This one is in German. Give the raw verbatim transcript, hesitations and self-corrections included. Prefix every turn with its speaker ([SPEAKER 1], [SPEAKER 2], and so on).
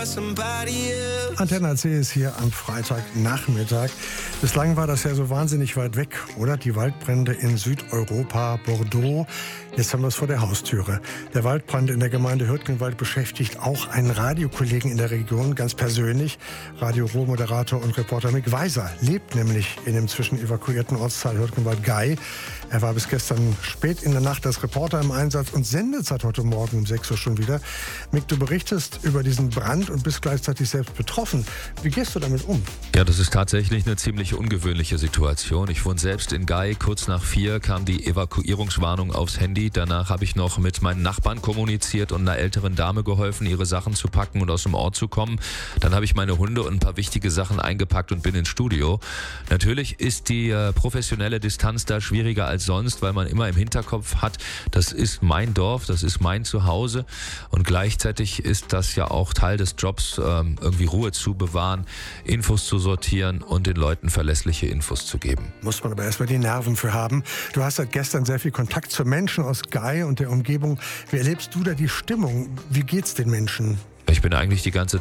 [SPEAKER 1] Antenne A C ist hier am Freitagnachmittag. Bislang war das ja so wahnsinnig weit weg, oder? Die Waldbrände in Südeuropa, Bordeaux. Jetzt haben wir es vor der Haustüre. Der Waldbrand in der Gemeinde Hürtgenwald beschäftigt auch einen Radiokollegen in der Region ganz persönlich. Radio Ruhr-Moderator und Reporter Mick Weiser lebt nämlich in dem zwischen evakuierten Ortsteil Hürtgenwald-Gey. Er war bis gestern spät in der Nacht als Reporter im Einsatz und sendet seit heute Morgen um sechs Uhr schon wieder. Mick, du berichtest über diesen Brand und bist gleichzeitig selbst betroffen. Wie gehst du damit um?
[SPEAKER 2] Ja, das ist tatsächlich eine ziemlich ungewöhnliche Situation. Ich wohne selbst in Gey. Kurz nach vier kam die Evakuierungswarnung aufs Handy. Danach habe ich noch mit meinen Nachbarn kommuniziert und einer älteren Dame geholfen, ihre Sachen zu packen und aus dem Ort zu kommen. Dann habe ich meine Hunde und ein paar wichtige Sachen eingepackt und bin ins Studio. Natürlich ist die äh, professionelle Distanz da schwieriger als sonst, weil man immer im Hinterkopf hat, das ist mein Dorf, das ist mein Zuhause und gleichzeitig ist das ja auch Teil des Jobs, ähm, irgendwie Ruhe zu bewahren, Infos zu sortieren und den Leuten verlässliche Infos zu geben.
[SPEAKER 1] Muss man aber erstmal die Nerven für haben. Du hast seit gestern sehr viel Kontakt zu Menschen aus Gey und der Umgebung. Wie erlebst du da die Stimmung? Wie geht's den Menschen?
[SPEAKER 2] Ich bin eigentlich die ganze